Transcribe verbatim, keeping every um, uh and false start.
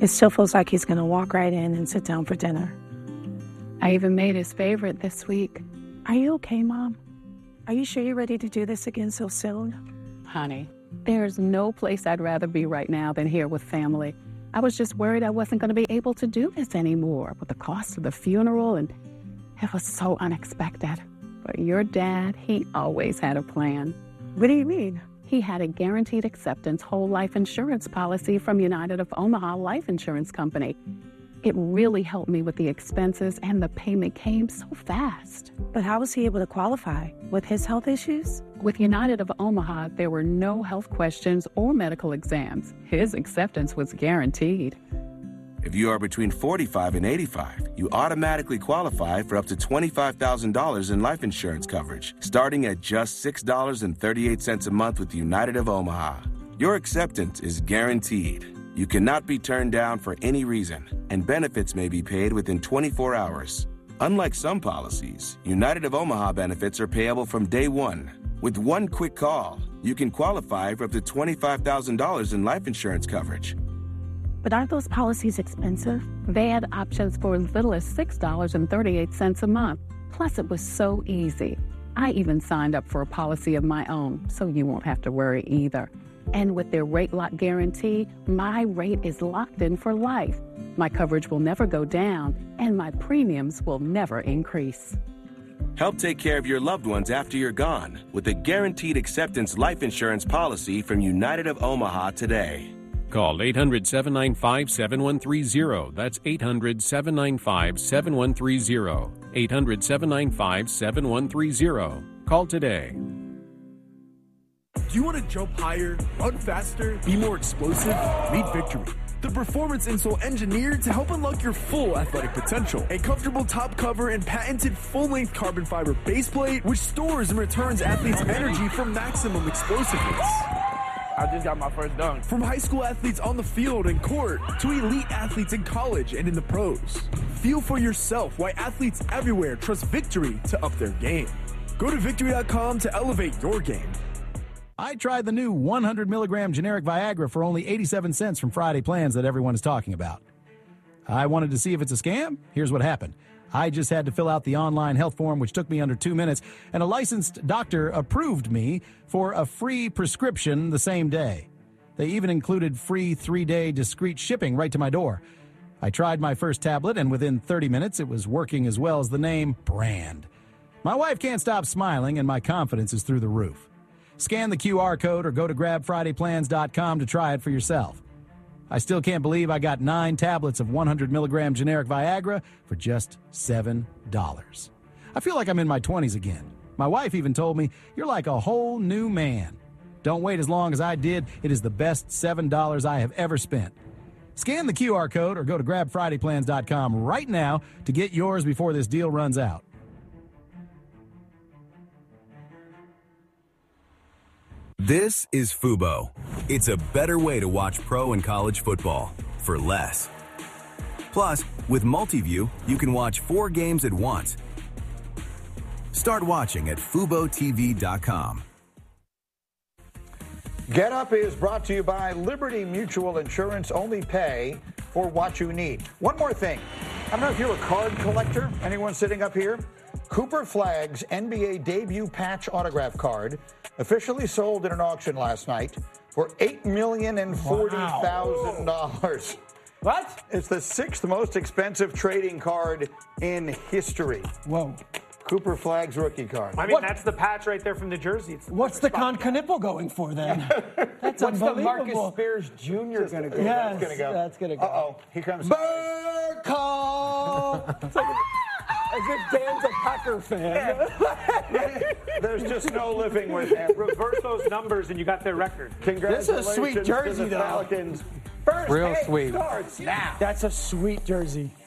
It still feels like he's going to walk right in and sit down for dinner. I even made his favorite this week. Are you okay, Mom? Are you sure you're ready to do this again so soon? Honey, there's no place I'd rather be right now than here with family. I was just worried I wasn't going to be able to do this anymore with the cost of the funeral, and it was so unexpected. But your dad, he always had a plan. What do you mean? He had a guaranteed acceptance whole life insurance policy from United of Omaha Life Insurance Company. It really helped me with the expenses, and the payment came so fast. But how was he able to qualify? With his health issues? With United of Omaha, there were no health questions or medical exams. His acceptance was guaranteed. If you are between forty-five and eighty-five, you automatically qualify for up to twenty-five thousand dollars in life insurance coverage, starting at just six dollars and thirty-eight cents a month with United of Omaha. Your acceptance is guaranteed. You cannot be turned down for any reason, and benefits may be paid within twenty-four hours. Unlike some policies, United of Omaha benefits are payable from day one. With one quick call, you can qualify for up to twenty-five thousand dollars in life insurance coverage. But aren't those policies expensive? They had options for as little as six dollars and thirty-eight cents a month. Plus, it was so easy. I even signed up for a policy of my own, so you won't have to worry either. And with their rate lock guarantee, my rate is locked in for life. My coverage will never go down, and my premiums will never increase. Help take care of your loved ones after you're gone with a guaranteed acceptance life insurance policy from United of Omaha today. Call eight hundred, seven nine five, seven one three zero. That's eight hundred, seven nine five, seven one three zero. eight hundred, seven nine five, seven one three zero. Call today. Do you want to jump higher, run faster, be more explosive? Meet Victory, the performance insole engineered to help unlock your full athletic potential. A comfortable top cover and patented full-length carbon fiber base plate, which stores and returns athletes' energy for maximum explosiveness. I just got my first dunk. From high school athletes on the field and court to elite athletes in college and in the pros. Feel for yourself why athletes everywhere trust Victory to up their game. Go to victory dot com to elevate your game. I tried the new one hundred milligram generic Viagra for only eighty-seven cents from Friday Plans that everyone is talking about. I wanted to see if it's a scam. Here's what happened. I just had to fill out the online health form, which took me under two minutes, and a licensed doctor approved me for a free prescription the same day. They even included free three-day discreet shipping right to my door. I tried my first tablet, and within thirty minutes, it was working as well as the name brand. My wife can't stop smiling, and my confidence is through the roof. Scan the Q R code or go to grab friday plans dot com to try it for yourself. I still can't believe I got nine tablets of one hundred milligram generic Viagra for just seven dollars. I feel like I'm in my twenties again. My wife even told me, "You're like a whole new man." Don't wait as long as I did. It is the best seven dollars I have ever spent. Scan the Q R code or go to grab friday plans dot com right now to get yours before this deal runs out. This is Fubo. It's a better way to watch pro and college football for less. Plus, with Multiview, you can watch four games at once. Start watching at fubo t v dot com. Get Up is brought to you by Liberty Mutual Insurance. Only pay for what you need. One more thing. I don't know if you're a card collector. Anyone sitting up here? Cooper Flagg's N B A debut patch autograph card officially sold in an auction last night for eight million forty thousand dollars. Wow. What? It's the sixth most expensive trading card in history. Whoa. Cooper Flagg's rookie card. I mean, what? That's the patch right there from the jersey. It's What's the Concanipo going for then? That's What's the unbelievable. Marcus Spears Junior going to go? Yes, that's going to go. That's going to go. Uh-oh. Here comes... Burkle! It's like as if Dan's a Packer fan. There's just no living with him. Reverse those numbers and you got their record. Congratulations. This is a sweet jersey, to the though. Falcons. First Real hit sweet. starts now. That's a sweet jersey.